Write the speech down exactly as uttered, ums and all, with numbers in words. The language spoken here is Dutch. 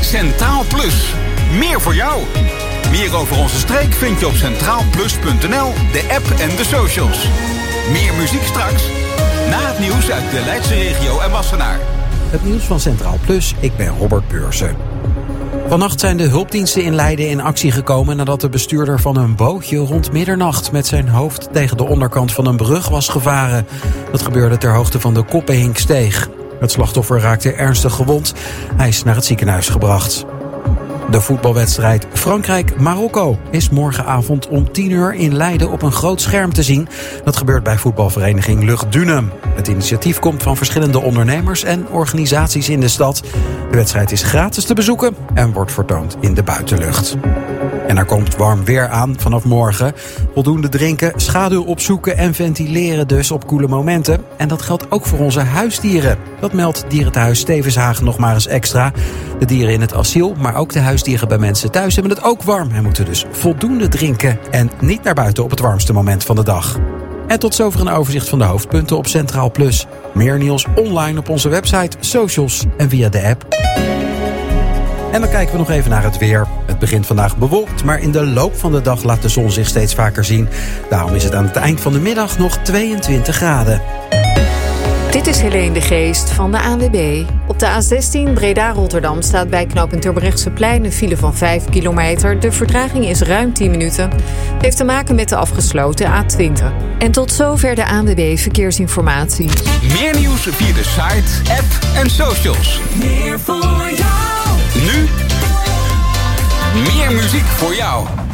Centraal Plus. Meer voor jou. Meer over onze streek vind je op centraal plus punt n l, de app en de socials. Meer muziek straks. Na het nieuws uit de Leidse regio en Wassenaar. Het nieuws van Centraal Plus, ik ben Robert Beursen. Vannacht zijn de hulpdiensten in Leiden in actie gekomen nadat de bestuurder van een bootje rond middernacht met zijn hoofd tegen de onderkant van een brug was gevaren. Dat gebeurde ter hoogte van de Koppehinksteeg. Het slachtoffer raakte ernstig gewond. Hij is naar het ziekenhuis gebracht. De voetbalwedstrijd Frankrijk-Marokko is morgenavond om tien uur in Leiden op een groot scherm te zien. Dat gebeurt bij voetbalvereniging Lucht Dunum. Het initiatief komt van verschillende ondernemers en organisaties in de stad. De wedstrijd is gratis te bezoeken en wordt vertoond in de buitenlucht. En er komt warm weer aan vanaf morgen. Voldoende drinken, schaduw opzoeken en ventileren dus op koele momenten. En dat geldt ook voor onze huisdieren. Dat meldt Dierenthuis Stevenshagen nog maar eens extra. De dieren in het asiel, maar ook de huisdieren bij mensen thuis hebben het ook warm en moeten dus voldoende drinken en niet naar buiten op het warmste moment van de dag. En tot zover een overzicht van de hoofdpunten op Centraal Plus. Meer nieuws online op onze website, socials en via de app. En dan kijken we nog even naar het weer. Het begint vandaag bewolkt, maar in de loop van de dag laat de zon zich steeds vaker zien. Daarom is het aan het eind van de middag nog tweeëntwintig graden. Dit is Helene de Geest van de A N W B. Op de A zestien Breda-Rotterdam staat bij knooppunt Terbrechtseplein een file van vijf kilometer. De vertraging is ruim tien minuten. Het heeft te maken met de afgesloten A twintig. En tot zover de A N W B Verkeersinformatie. Meer nieuws via de site, app en socials. Meer voor jou. Nu meer muziek voor jou.